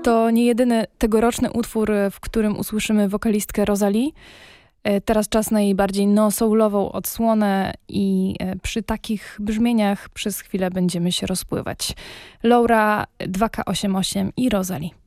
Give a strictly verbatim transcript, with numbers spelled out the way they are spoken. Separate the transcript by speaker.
Speaker 1: To nie jedyny tegoroczny utwór, w którym usłyszymy wokalistkę Rosalie. Teraz czas na jej bardziej no-soulową odsłonę i przy takich brzmieniach przez chwilę będziemy się rozpływać. Laura dwa K osiemdziesiąt osiem i Rosalie.